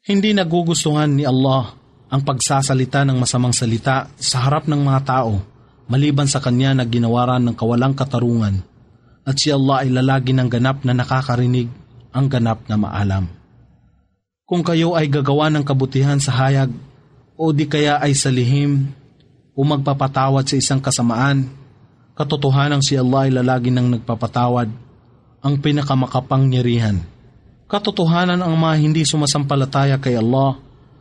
Hindi nagugustuhan ni Allah ang pagsasalita ng masamang salita sa harap ng mga tao, maliban sa kanya na ginawaran ng kawalang katarungan, at si Allah ay lalagi ng ganap na nakakarinig, ang ganap na maalam. Kung kayo ay gagawa ng kabutihan sa hayag, o di kaya ay sa lihim, o magpapatawad sa isang kasamaan, katotohanan si Allah ay lalagi ng nagpapatawad, ang pinakamakapangyarihan. Katotohanan ang mga hindi sumasampalataya kay Allah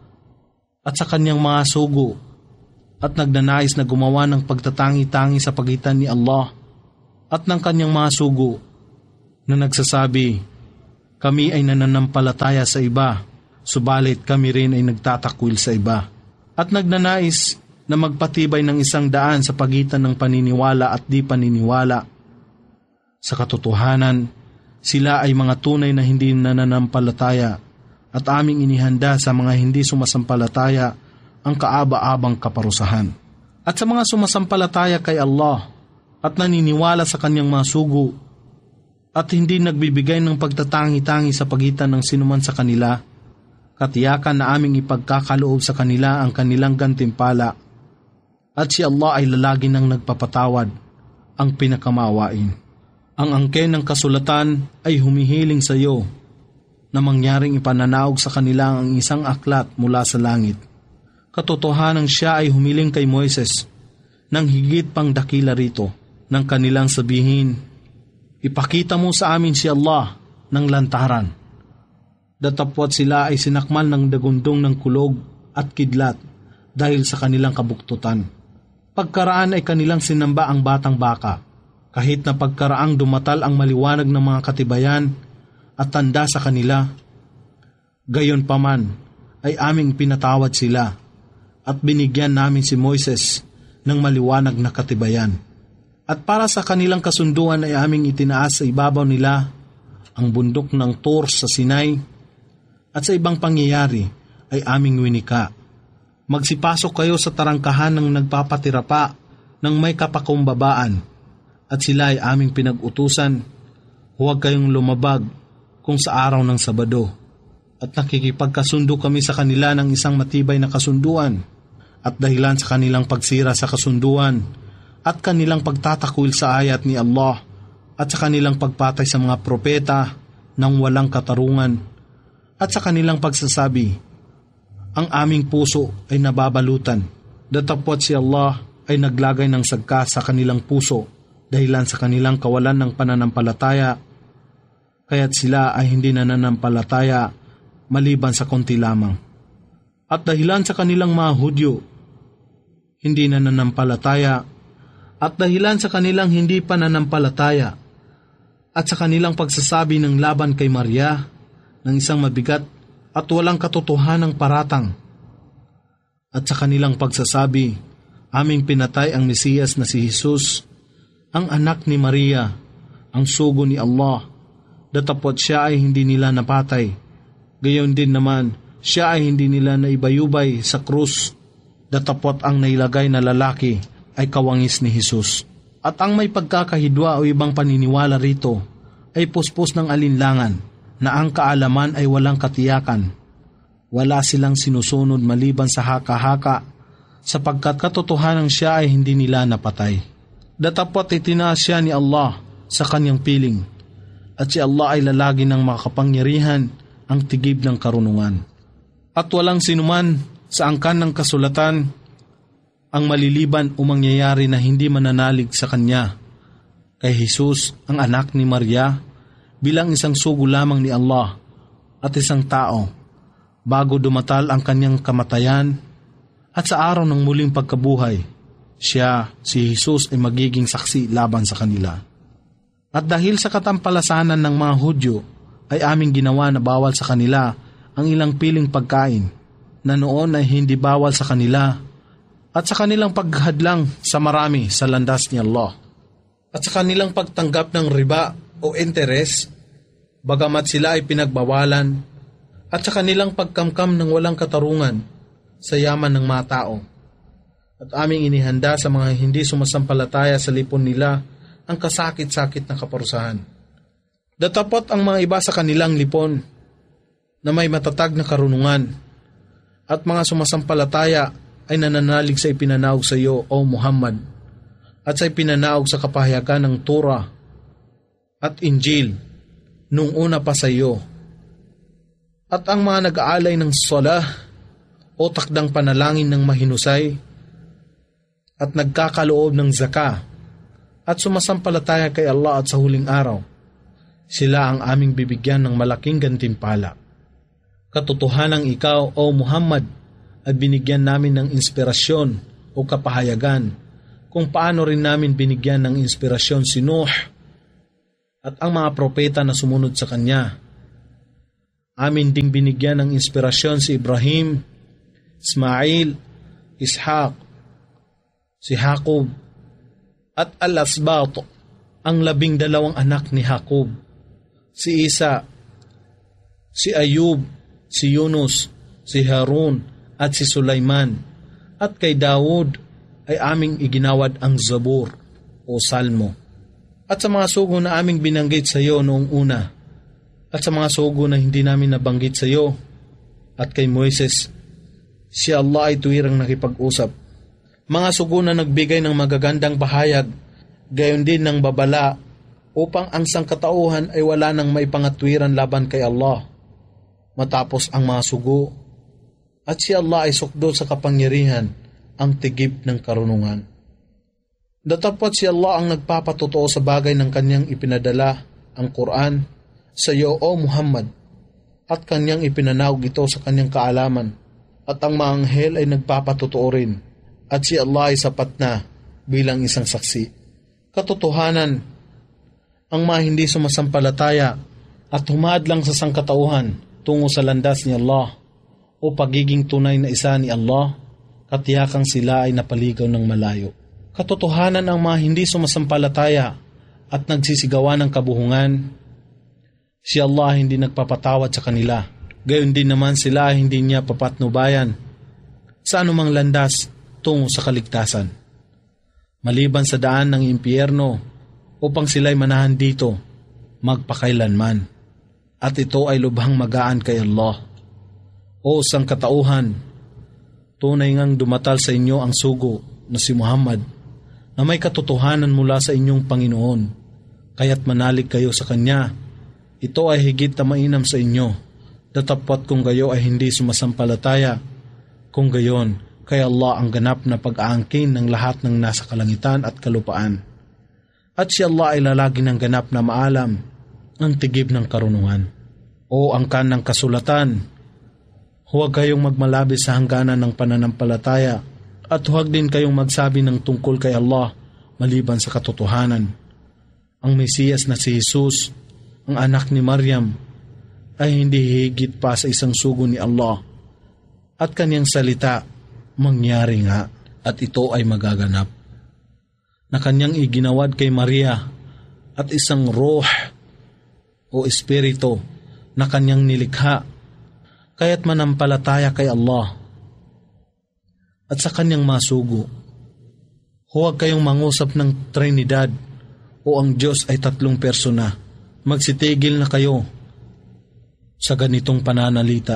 at sa kanyang mga sugo at nagnanais na gumawa ng pagtatangi-tangi sa pagitan ni Allah at ng kanyang mga sugo na nagsasabi, kami ay nananampalataya sa iba, subalit kami rin ay nagtatakwil sa iba, at nagnanais na magpatibay ng isang daan sa pagitan ng paniniwala at di paniniwala. Sa katotohanan, sila ay mga tunay na hindi nananampalataya at aming inihanda sa mga hindi sumasampalataya ang kaaba-abang kaparusahan. At sa mga sumasampalataya kay Allah at naniniwala sa kanyang mga sugo at hindi nagbibigay ng pagtatangi-tangi sa pagitan ng sinuman sa kanila, katiyakan na aming ipagkakaloob sa kanila ang kanilang gantimpala, at si Allah ay lalagi ng nagpapatawad, ang pinakamaawain. Ang angken ng kasulatan ay humihiling sa iyo na mangyaring ipananaog sa kanila ang isang aklat mula sa langit. Katotohanan siya ay humiling kay Moises ng higit pang dakila rito, ng kanilang sabihin, ipakita mo sa amin si Allah ng lantaran. Datapwat sila ay sinakmal ng dagundong ng kulog at kidlat dahil sa kanilang kabuktutan. Pagkaraan ay kanilang sinamba ang batang baka, kahit na pagkaraang dumatal ang maliwanag ng mga katibayan at tanda sa kanila. Gayon paman ay aming pinatawad sila at binigyan namin si Moises ng maliwanag na katibayan. At para sa kanilang kasunduan ay aming itinaas sa ibabaw nila ang bundok ng Tur sa Sinai, at sa ibang pangyayari ay aming winika. Magsipasok kayo sa tarangkahan ng nagpapatira pa ng may kapakumbabaan, at sila ay aming pinag-utusan, huwag kayong lumabag kung sa araw ng Sabado. At nakikipagkasundo kami sa kanila ng isang matibay na kasunduan, at dahilan sa kanilang pagsira sa kasunduan, at kanilang pagtatakwil sa ayat ni Allah, at sa kanilang pagpatay sa mga propeta ng walang katarungan, at sa kanilang pagsasabi, ang aming puso ay nababalutan, datapwat si Allah ay naglagay ng sagka sa kanilang puso, dahilan sa kanilang kawalan ng pananampalataya, kaya't sila ay hindi nananampalataya maliban sa konti lamang. At dahilan sa kanilang mga Hudyo, hindi nananampalataya, at dahilan sa kanilang hindi pananampalataya, at sa kanilang pagsasabi ng laban kay Maria, ng isang mabigat at walang katotohanang paratang, at sa kanilang pagsasabi, aming pinatay ang Mesiyas na si Jesus, ang anak ni Maria, ang sugo ni Allah, datapwat siya ay hindi nila napatay. Gayon din naman, siya ay hindi nila naibayubay sa krus, datapwat ang nailagay na lalaki ay kawangis ni Jesus. At ang may pagkakahidwa o ibang paniniwala rito ay puspos ng alinlangan, na ang kaalaman ay walang katiyakan. Wala silang sinusunod maliban sa haka-haka, sapagkat katotohanan siya ay hindi nila napatay. Datapwat itinaas siya ni Allah sa kanyang piling, at si Allah ay lalagi ng makapangyarihan, ang tigib ng karunungan. At walang sinuman sa angkan ng kasulatan ang maliliban o mangyayari na hindi mananalig sa kanya, kay Jesus, ang anak ni Maria, bilang isang sugo lamang ni Allah at isang tao, bago dumatal ang kanyang kamatayan, at sa araw ng muling pagkabuhay, siya, si Jesus, ay magiging saksi laban sa kanila. At dahil sa katampalasanan ng mga Hudyo, ay aming ginawa na bawal sa kanila ang ilang piling pagkain, na noon ay hindi bawal sa kanila, at sa kanilang paghadlang sa marami sa landas ni Allah, at sa kanilang pagtanggap ng riba o interes, bagamat sila ay pinagbawalan, at sa kanilang pagkamkam ng walang katarungan sa yaman ng mga tao. At aming inihanda sa mga hindi sumasampalataya sa lipon nila ang kasakit-sakit na kaparusahan. Datapot ang mga iba sa kanilang lipon na may matatag na karunungan, at mga sumasampalataya ay nananalig sa ipinanaog sa iyo, O Muhammad, at sa ipinanaog sa kapahayagan ng Torah at Injil nung una pa sa iyo. At ang mga nag-aalay ng salah o takdang panalangin ng mahinusay at nagkakaloob ng zaka at sumasampalataya kay Allah at sa huling araw, sila ang aming bibigyan ng malaking gantimpala. Katotohanang ikaw, O Muhammad, ay binigyan namin ng inspirasyon o kapahayagan kung paano rin namin binigyan ng inspirasyon si Nuh at ang mga propeta na sumunod sa kanya. Amin ding binigyan ng inspirasyon si Ibrahim, Ismail, Ishaq, si Jacob, at Al-Asbat, ang 12 anak ni Jacob, si Isa, si Ayub, si Yunus, si Harun, at si Sulaiman, at kay Dawud ay aming iginawad ang Zabur o Salmo. At sa mga sugo na aming binanggit sa iyo noong una, at sa mga sugo na hindi namin nabanggit sa iyo, at kay Moises, si Allah ay tuwirang nakipag-usap. Mga sugo na nagbigay ng magagandang bahayag, gayon din ng babala, upang ang sangkatauhan ay wala nang maipangatwiran laban kay Allah. Matapos ang mga sugo, at si Allah ay sukdo sa kapangyarihan, ang tigib ng karunungan. Datapot si Allah ang nagpapatotoo sa bagay ng kanyang ipinadala, ang Quran, sa iyo, O Muhammad, at kanyang ipinanawag ito sa kanyang kaalaman, at ang mga anghel ay nagpapatotoo rin, at si Allah ay sapat na bilang isang saksi. Katotohanan, ang mga hindi sumasampalataya at humadlang sa sangkatauhan tungo sa landas ni Allah o pagiging tunay na isa ni Allah, katiyakang sila ay napaligaw ng malayo. Katotohanan, ang mga hindi sumasampalataya at nagsisigawan ng kabuhungan, si Allah hindi nagpapatawad sa kanila. Gayon din naman sila hindi niya papatnubayan sa anumang landas tungo sa kaligtasan, maliban sa daan ng impyerno upang sila'y manahan dito magpakailanman. At ito ay lubhang magaan kay Allah. O sangkatauhan, tunay ngang dumatal sa inyo ang sugo na si Muhammad na may katotohanan mula sa inyong Panginoon, kaya't manalig kayo sa Kanya. Ito ay higit na mainam sa inyo, datapwat kung gayo ay hindi sumasampalataya. Kung gayon, kay Allah ang ganap na pag-aangkin ng lahat ng nasa kalangitan at kalupaan. At si Allah ay lalagi ng ganap na maalam, ang tigib ng karunungan. O angkan ng kasulatan, huwag kayong magmalabis sa hangganan ng pananampalataya at huwag din kayong magsabi ng tungkol kay Allah maliban sa katotohanan. Ang Mesiyas na si Jesus, ang anak ni Maryam, ay hindi higit pa sa isang sugo ni Allah, at kanyang salita mangyari nga, at ito ay magaganap, na kanyang iginawad kay Maria at isang ruh o espiritu na kanyang nilikha, kaya't manampalataya kay Allah at sa kanyang masugo. Huwag kayong mangusap ng Trinidad o ang Diyos ay 3 persona. Magsitigil na kayo sa ganitong pananalita.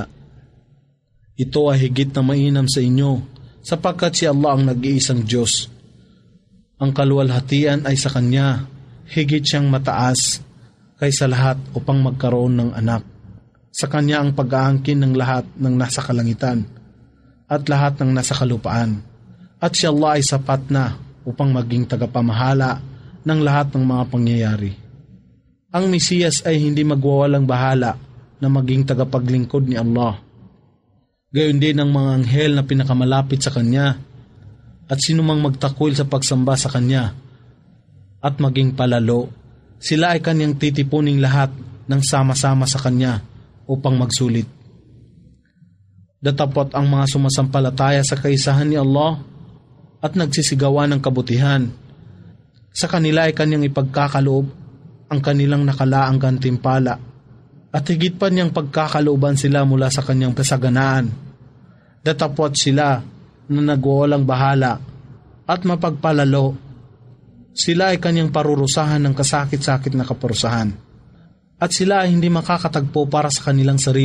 Ito ay higit na mainam sa inyo, sapagkat si Allah ang nag-iisang Diyos. Ang kaluwalhatian ay sa Kanya, higit siyang mataas kaysa lahat upang magkaroon ng anak. Sa Kanya ang pag-aangkin ng lahat ng nasa kalangitan at lahat ng nasa kalupaan. At si Allah ay sapat na upang maging tagapamahala ng lahat ng mga pangyayari. Ang Mesiyas ay hindi magwawalang bahala na maging tagapaglingkod ni Allah. Gayon din ang mga anghel na pinakamalapit sa Kanya at sinumang magtakwil sa pagsamba sa Kanya at maging palalo, sila ay Kanyang titipuning lahat ng sama-sama sa Kanya upang magsulit. Datapot ang mga sumasampalataya sa kaisahan ni Allah at nagsisigawan ng kabutihan. Sa kanila ay Kanyang ipagkakaloob ang kanilang nakalaang gantimpala at higit pa niyang pagkakalooban sila mula sa Kanyang kasaganaan. Datapot sila na nagwawalang bahala at mapagpalalo. Sila ay Kanyang parurusahan ng kasakit-sakit na kaparusahan. At sila ay hindi makakatagpo para sa kanilang sarili,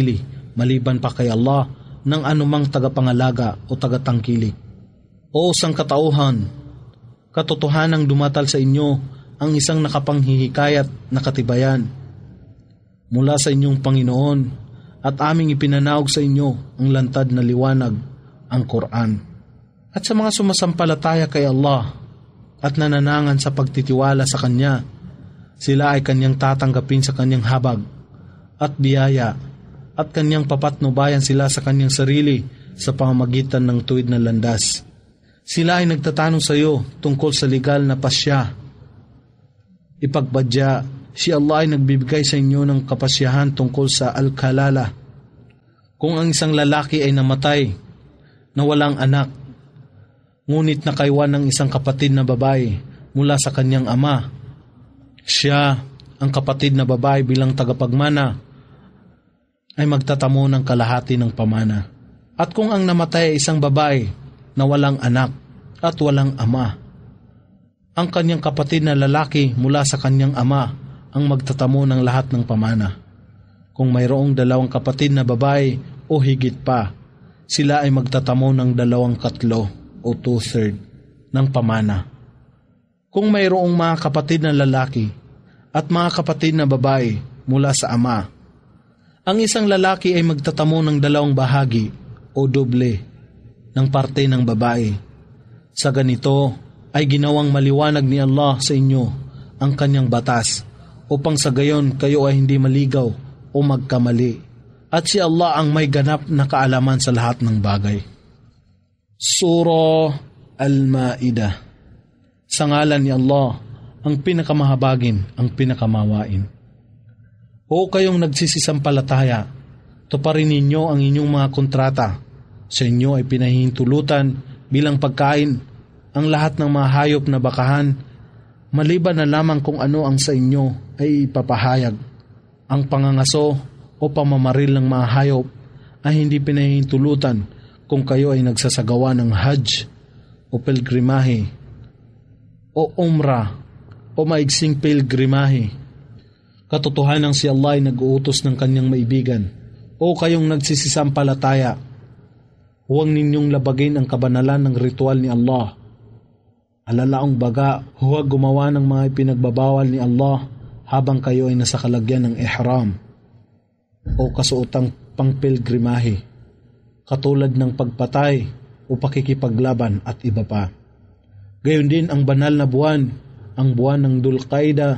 maliban pa kay Allah ng anumang tagapangalaga o tagatangkilik. O sangkatauhan, katotohanang dumatal sa inyo ang isang nakapanghihikayat na katibayan mula sa inyong Panginoon at aming ipinanaog sa inyo ang lantad na liwanag, ang Quran. At sa mga sumasampalataya kay Allah at nananangan sa pagtitiwala sa Kanya, sila ay Kanyang tatanggapin sa Kanyang habag at biyaya at Kanyang papatnubayan sila sa Kanyang sarili sa pamamagitan ng tuwid na landas. Sila ay nagtatanong sa iyo tungkol sa legal na pasya. Ipagbadya, si Allah ay nagbibigay sa inyo ng kapasyahan tungkol sa al-kalala. Kung ang isang lalaki ay namatay na walang anak, ngunit nakaiwan ng isang kapatid na babae mula sa kanyang ama, siya, ang kapatid na babae bilang tagapagmana, ay magtatamo ng kalahati ng pamana. At kung ang namatay ay isang babae na walang anak at walang ama, ang kanyang kapatid na lalaki mula sa kanyang ama ang magtatamo ng lahat ng pamana. Kung mayroong 2 kapatid na babae o higit pa, sila ay magtatamo ng 2/3 o 2/3 ng pamana. Kung mayroong mga kapatid na lalaki at mga kapatid na babae mula sa ama, ang isang lalaki ay magtatamo ng 2 bahagi o doble ng parte ng babae. Sa ganito ay ginawang maliwanag ni Allah sa inyo ang kanyang batas upang sa gayon kayo ay hindi maligaw o magkamali. At si Allah ang may ganap na kaalaman sa lahat ng bagay. Surah Al-Ma'idah. Sa ngalan ni Allah, ang pinakamahabagin, ang pinakamawain. O kayong nagsisisampalataya, tuparin ninyo ang inyong mga kontrata. Sa inyo ay pinahihintulutan bilang pagkain ang lahat ng mga hayop na bakahan, maliban na lamang kung ano ang sa inyo ay ipapahayag. Ang pangangaso o pamamaril ng mga hayop ay hindi pinahihintulutan kung kayo ay nagsasagawa ng Hajj o pilgrimahe o Umrah o maigsing pilgrimahe. Katotohanan si Allah ay nag-uutos ng kanyang maibigan. O kayong nagsisisampalataya, huwag ninyong labagin ang kabanalan ng ritual ni Allah. Alalaong baga, huwag gumawa ng mga ipinagbabawal ni Allah habang kayo ay nasa kalagyan ng ihram o kasuotang pangpilgrimahe, katulad ng pagpatay o pakikipaglaban at iba pa. Gayon din ang banal na buwan, ang buwan ng Dhul-Qaida,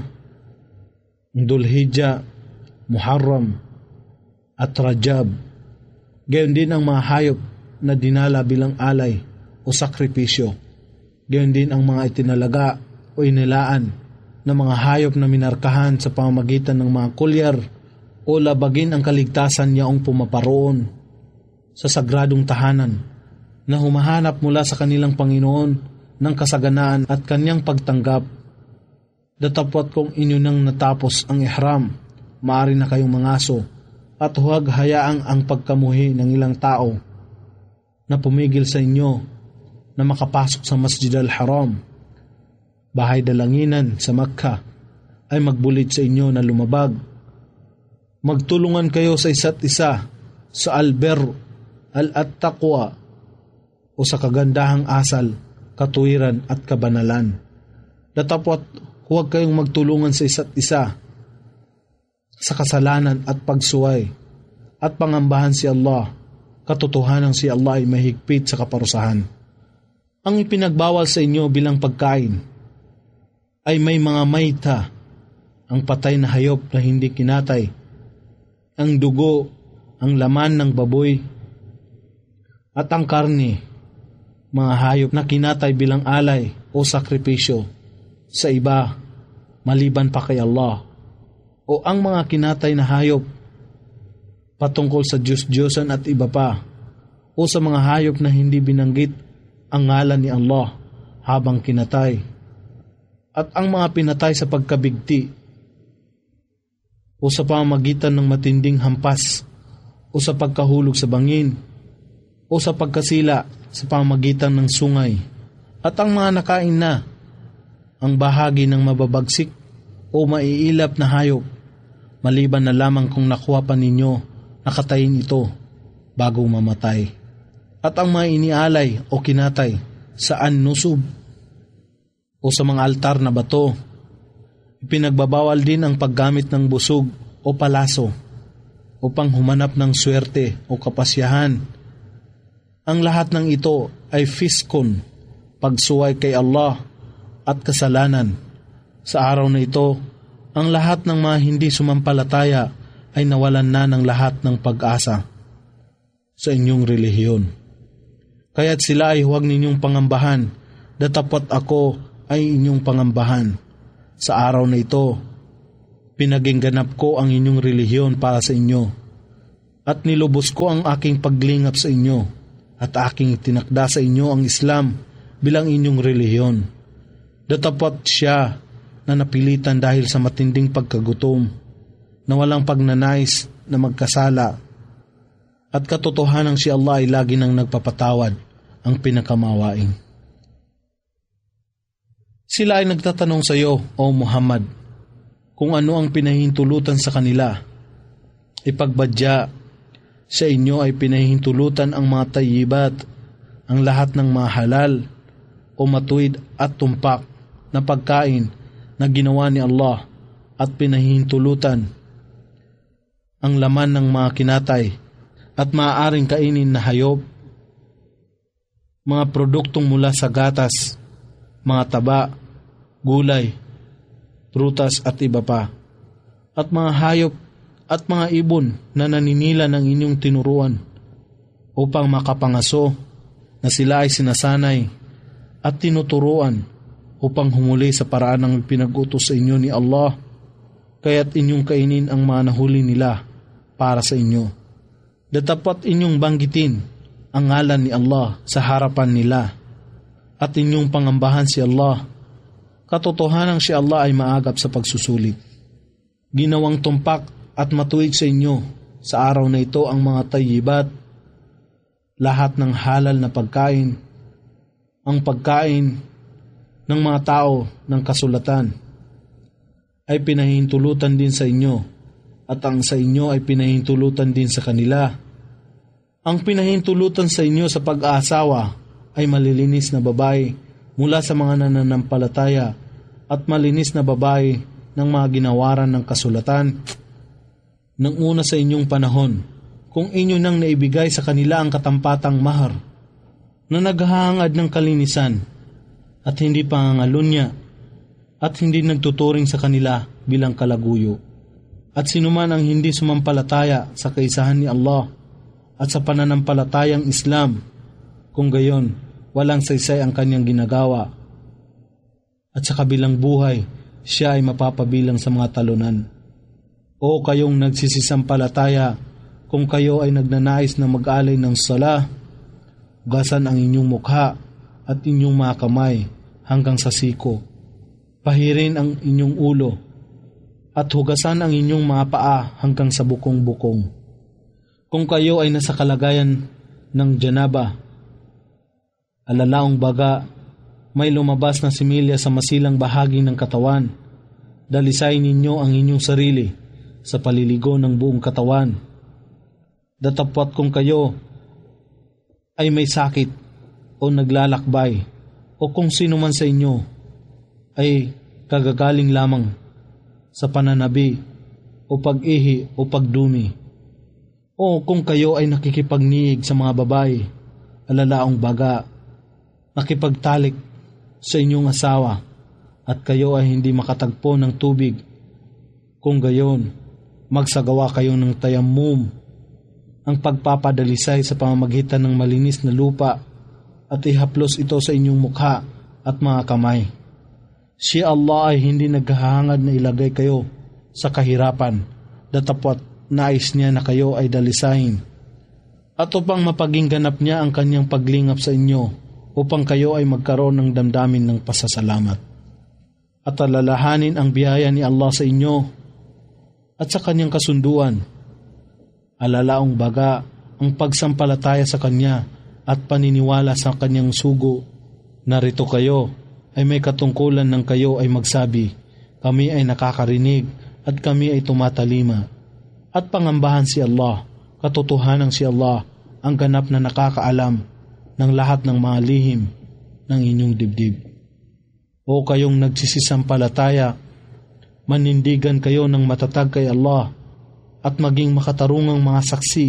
Dhul-Hijjah, Muharram at Rajab. Gayon din ang mga hayop na dinala bilang alay o sakripisyo. Gayon din ang mga itinalaga o inilaan na mga hayop na minarkahan sa pamamagitan ng mga kulyar o labagin ang kaligtasan yaong pumaparoon sa sagradong tahanan na humahanap mula sa kanilang Panginoon ng kasaganaan at kanyang pagtanggap. Datapwat kung inyo nang natapos ang ihram, maaari na kayong mangaso at huwag hayaang ang pagkamuhi ng ilang tao na pumigil sa inyo na makapasok sa Masjid al-Haram, bahay dalanginan sa Makkah, ay magbulit sa inyo na lumabag. Magtulungan kayo sa isa't isa sa al-birr, al-at-taqwa o sa kagandahang asal, katuwiran at kabanalan. Datapwat huwag kayong magtulungan sa isa't isa sa kasalanan at pagsuway at pangambahan si Allah. Katotohanan si Allah ay mahigpit sa kaparusahan. Ang ipinagbawal sa inyo bilang pagkain ay may mga mayta, ang patay na hayop na hindi kinatay, ang dugo, ang laman ng baboy, at ang karne, mga hayop na kinatay bilang alay o sakripisyo sa iba, maliban pa kay Allah, o ang mga kinatay na hayop patungkol sa Diyos-Diyosan at iba pa, o sa mga hayop na hindi binanggit ang ngalan ni Allah habang kinatay, at ang mga pinatay sa pagkabigti, o sa pamamagitan ng matinding hampas, o sa pagkahulog sa bangin, o sa pagkasila sa pamamagitan ng sungay, at ang mga nakain na ang bahagi ng mababagsik o maiilap na hayop, maliban na lamang kung nakuha pa ninyo nakatayin ito bago mamatay. At ang mga inialay o kinatay saan nusub o sa mga altar na bato. Ipinagbabawal din ang paggamit ng busog o palaso upang humanap ng swerte o kapasyahan. Ang lahat ng ito ay fiskon, pagsuway kay Allah at kasalanan. Sa araw na ito, ang lahat ng mga hindi sumampalataya ay nawalan na ng lahat ng pag-asa sa inyong relihiyon. Kaya't sila ay huwag ninyong pangambahan, datapot ako ay inyong pangambahan. Sa araw na ito, pinagingganap ko ang inyong relihiyon para sa inyo, at nilubos ko ang aking paglingap sa inyo, at aking tinakda sa inyo ang Islam bilang inyong relihiyon. Datapot siya na napilitan dahil sa matinding pagkagutom, na walang pagnanais na magkasala, at katotohanan si Allah ay lagi nang nagpapatawad, ang pinakamawain. Sila ay nagtatanong sa iyo, O Muhammad, kung ano ang pinahintulutan sa kanila. Ipagbadya, sa inyo ay pinahintulutan ang mga tayyibat, ang lahat ng mga halal o matuwid at tumpak na pagkain na ginawa ni Allah, at pinahintulutan ang laman ng mga kinatay at maaaring kainin na hayop, mga produktong mula sa gatas, mga taba, gulay, prutas at iba pa, at mga hayop at mga ibon na naninila ng inyong tinuruan upang makapangaso, na sila ay sinasanay at tinuturuan upang humuli sa paraan ng pinag-utos sa inyo ni Allah, kaya't inyong kainin ang mga nahuli nila para sa inyo. Datapat inyong banggitin ang ngalan ni Allah sa harapan nila, at inyong pangambahan si Allah. Katotohanan si Allah ay maagap sa pagsusulit. Ginawang tumpak at matuwid sa inyo sa araw na ito ang mga tayyibat, lahat ng halal na pagkain, ang pagkain ng mga tao ng kasulatan ay pinahintulutan din sa inyo, at ang sa inyo ay pinahintulutan din sa kanila. Ang pinahintulutan sa inyo sa pag-aasawa ay malilinis na babae mula sa mga nananampalataya, at malinis na babae ng mga ginawaran ng kasulatan ng una sa inyong panahon, kung inyo nang naibigay sa kanila ang katampatang mahar na naghahangad ng kalinisan at hindi pangangalunya at hindi nagtuturing sa kanila bilang kalaguyo. At sinuman ang hindi sumampalataya sa kaisahan ni Allah at sa pananampalatayang Islam, kung gayon, walang saysay ang kanyang ginagawa, at sa kabilang buhay, siya ay mapapabilang sa mga talunan. O kayong nagsisisampalataya, kung kayo ay nagnanais na mag-alay ng sala, hugasan ang inyong mukha at inyong mga kamay hanggang sa siko. Pahirin ang inyong ulo at hugasan ang inyong mga paa hanggang sa bukong-bukong. Kung kayo ay nasa kalagayan ng janaba, alalaong baga, may lumabas na similya sa masilang bahagi ng katawan, dalisayin ninyo ang inyong sarili sa paliligo ng buong katawan. Datapwat kung kayo ay may sakit o naglalakbay, o kung sino man sa inyo ay kagagaling lamang sa pananabi o pag-ihi o pagdumi, o kung kayo ay nakikipagniig sa mga babae, alalaong baga, nakipagtalik sa inyong asawa, at kayo ay hindi makatagpo ng tubig, kung gayon, magsagawa kayo ng tayammum, ang pagpapadalisay sa pamamagitan ng malinis na lupa, at ihaplos ito sa inyong mukha at mga kamay. Si Allah ay hindi naghahangad na ilagay kayo sa kahirapan, datapwat nais niya na kayo ay dalisayin, at upang mapaging ganap niya ang kanyang paglingap sa inyo, upang kayo ay magkaroon ng damdamin ng pasasalamat, at alalahanin ang biyaya ni Allah sa inyo at sa kanyang kasunduan. Alalaong baga ang pagsampalataya sa kanya at paniniwala sa kanyang sugo. Narito kayo ay may katungkulan ng kayo ay magsabi, kami ay nakakarinig at kami ay tumatalima, at pangambahan si Allah. Katotohanan si Allah ang ganap na nakakaalam ng lahat ng mga lihim ng inyong dibdib. O kayong nagsisisampalataya, manindigan kayo ng matatag kay Allah at maging makatarungang mga saksi.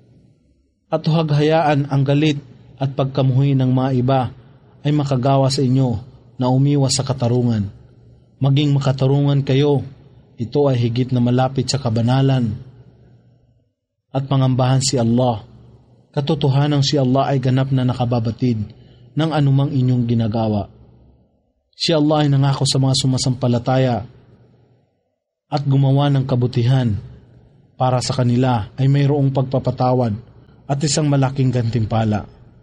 At huwag hayaan ang galit at pagkamuhi ng mga iba ay makagawa sa inyo na umiwas sa katarungan. Maging makatarungan kayo, ito ay higit na malapit sa kabanalan. At pangambahan si Allah. Katotohanan si Allah ay ganap na nakababatid ng anumang inyong ginagawa. Si Allah ay nangako sa mga sumasampalataya at gumawa ng kabutihan. Para sa kanila ay mayroong pagpapatawad at isang malaking gantimpala.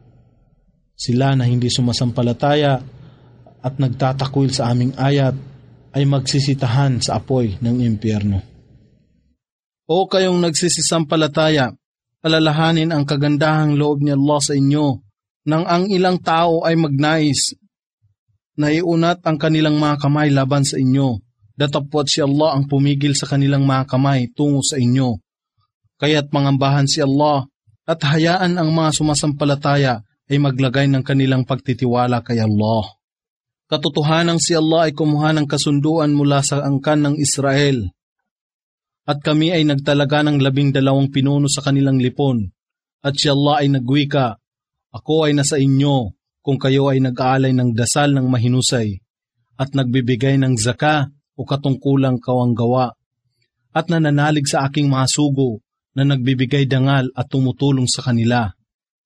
Sila na hindi sumasampalataya at nagtatakwil sa aming ayat ay magsisitahan sa apoy ng impyerno. O kayong nagsisisampalataya, alalahanin ang kagandahang loob ni Allah sa inyo nang ang ilang tao ay magnais na iunat ang kanilang mga kamay laban sa inyo. Datapwat si Allah ang pumigil sa kanilang mga kamay tungo sa inyo. Kaya't mangambahan si Allah at hayaan ang mga sumasampalataya ay maglagay ng kanilang pagtitiwala kay Allah. Katotohanan si Allah ay kumuha ng kasunduan mula sa angkan ng Israel. At kami ay nagtalaga ng 12 pinuno sa kanilang lipon. At si Allah ay nagwika, ako ay nasa inyo kung kayo ay nag-aalay ng dasal ng mahinusay at nagbibigay ng zaka o katungkulang kawanggawa at nananalig sa aking mga sugo na nagbibigay dangal at tumutulong sa kanila.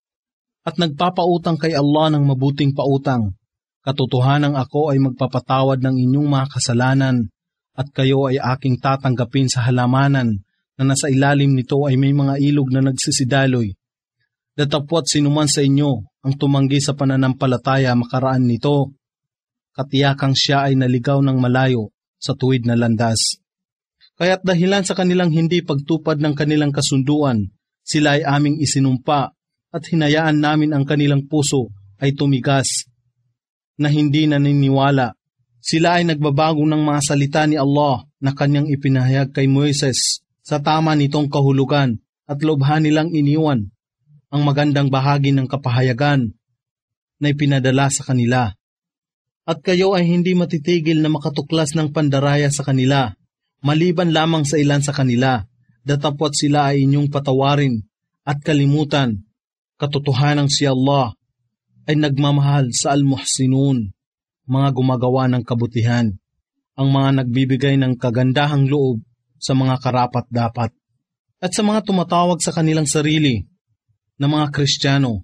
At nagpapautang kay Allah ng mabuting pautang. Katotohanan ako ay magpapatawad ng inyong mga kasalanan at kayo ay aking tatanggapin sa halamanan na nasa ilalim nito ay may mga ilog na nagsisidaloy. Datapwat sinuman sa inyo ang tumanggi sa pananampalataya makaraan nito, katiyakang siya ay naligaw ng malayo sa tuwid na landas. Kaya't dahilan sa kanilang hindi pagtupad ng kanilang kasunduan, sila ay aming isinumpa at hinayaan namin ang kanilang puso ay tumigas na hindi naniniwala. Sila ay nagbabago ng mga salita ni Allah na kanyang ipinahayag kay Moises sa tama nitong kahulugan at lobhan nilang iniwan ang magandang bahagi ng kapahayagan na ipinadala sa kanila. At kayo ay hindi matitigil na makatuklas ng pandaraya sa kanila, maliban lamang sa ilan sa kanila, datapwat sila ay inyong patawarin at kalimutan. Katotohanan si Allah ay nagmamahal sa al-muhsinun, mga gumagawa ng kabutihan, ang mga nagbibigay ng kagandahang loob sa mga karapat-dapat, at sa mga tumatawag sa kanilang sarili na mga Kristiyano.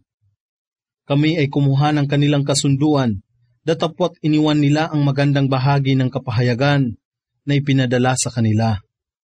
Kami ay kumuha ng kanilang kasunduan, datapwat iniwan nila ang magandang bahagi ng kapahayagan na ipinadala sa kanila.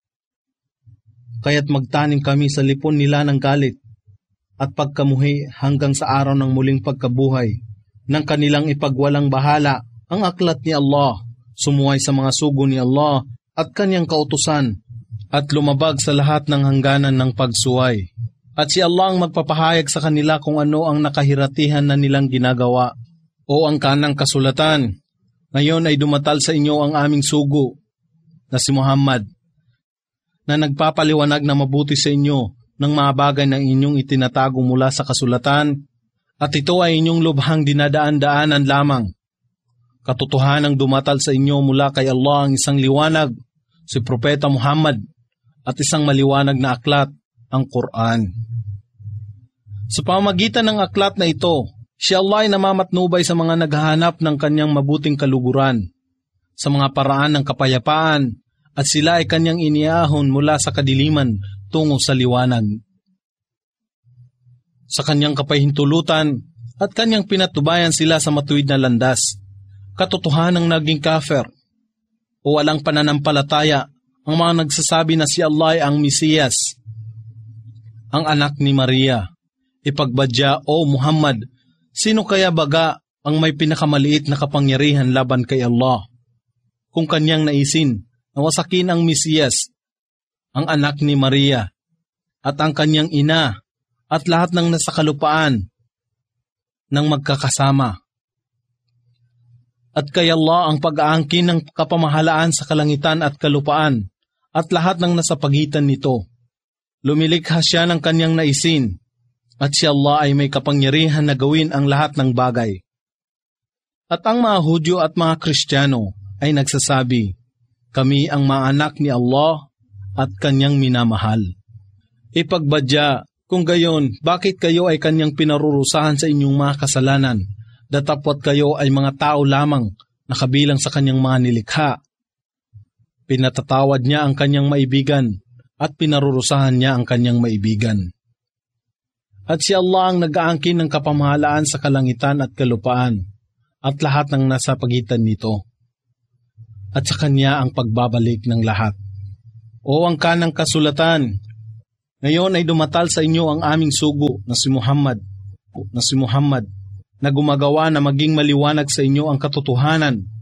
Kaya't magtanim kami sa lipon nila ng galit at pagkamuhi hanggang sa araw ng muling pagkabuhay ng kanilang ipagwalang bahala ang aklat ni Allah, sumuway sa mga sugo ni Allah at kanyang kautusan at lumabag sa lahat ng hangganan ng pagsuway. At si Allah ang magpapahayag sa kanila kung ano ang nakahiratihan na nilang ginagawa. O ang kanang kasulatan, ngayon ay dumatal sa inyo ang aming sugo na si Muhammad, na nagpapaliwanag na mabuti sa inyo ng mga bagay na inyong itinatago mula sa kasulatan, at ito ay inyong lubhang dinadaan-daanan lamang. Katotohanang dumatal sa inyo mula kay Allah ang isang liwanag, si Propeta Muhammad, at isang maliwanag na aklat, ang Quran. Sa pamamagitan ng aklat na ito, si Allah ay namamatnubay sa mga naghahanap ng kanyang mabuting kaluguran, sa mga paraan ng kapayapaan, at sila ay kanyang iniahon mula sa kadiliman tungo sa liwanag. Sa kanyang kapahintulutan, at kanyang pinatubayan sila sa matuwid na landas. Katotohanang naging kafir o walang pananampalataya ang mga nagsasabi na si Allah ay ang Mesiyas, ang anak ni Maria. Ipagbadya, O Muhammad, sino kaya baga ang may pinakamaliit na kapangyarihan laban kay Allah? Kung kanyang naisin na wasakin ang Mesiyas, ang anak ni Maria, at ang kanyang ina, at lahat ng nasa kalupaan ng magkakasama. At kay Allah ang pag-aangkin ng kapamahalaan sa kalangitan at kalupaan, at lahat ng nasa pagitan nito. Lumilikha siya ng kanyang naisin, at si Allah ay may kapangyarihan na gawin ang lahat ng bagay. At ang mga Hudyo at mga Kristiyano ay nagsasabi, kami ang mga anak ni Allah at kanyang minamahal. Ipagbadya, kung gayon, bakit kayo ay kanyang pinarurusahan sa inyong mga kasalanan, datapwat kayo ay mga tao lamang na kabilang sa kanyang mga nilikha? Pinatatawad niya ang kanyang maibigan at pinarurusahan niya ang kanyang maibigan. At si Allah ang nag-aangkin ng kapamahalaan sa kalangitan at kalupaan at lahat ng nasa pagitan nito. At sa kanya ang pagbabalik ng lahat. O ang kanang kasulatan, ngayon ay dumatal sa inyo ang aming sugo na si Muhammad na gumagawa na maging maliwanag sa inyo ang katotohanan